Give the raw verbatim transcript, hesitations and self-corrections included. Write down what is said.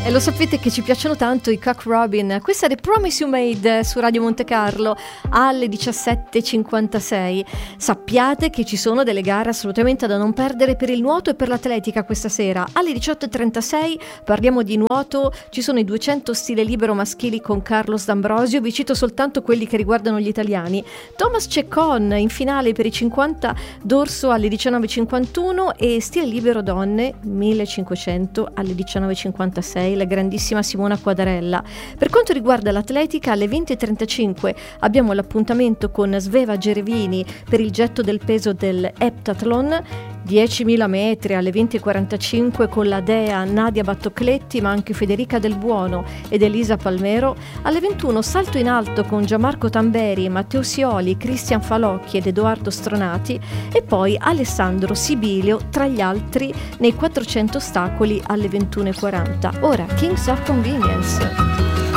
E lo sapete che ci piacciono tanto i Cock Robin. Questa è The Promise You Made su Radio Monte Carlo alle diciassette e cinquantasei. Sappiate che ci sono delle gare assolutamente da non perdere per il nuoto e per l'atletica questa sera. Alle diciotto e trentasei parliamo di nuoto, ci sono i duecento stile libero maschili con Carlos D'Ambrosio, vi cito soltanto quelli che riguardano gli italiani. Thomas Ceccon in finale per i cinquanta dorso alle diciannove e cinquantuno e stile libero donne millecinquecento alle diciannove e cinquantasei la grandissima Simona Quadarella. Per quanto riguarda l'atletica, alle venti e trentacinque abbiamo l'appuntamento con Sveva Gerevini per il getto del peso del heptathlon, diecimila metri alle venti e quarantacinque con la dea Nadia Battocletti, ma anche Federica Del Buono ed Elisa Palmero. Alle ventuno salto in alto con Gianmarco Tamberi, Matteo Sioli, Cristian Falocchi ed Edoardo Stronati, e poi Alessandro Sibilio tra gli altri nei quattrocento ostacoli alle ventuno e quaranta. Ora Kings of Convenience.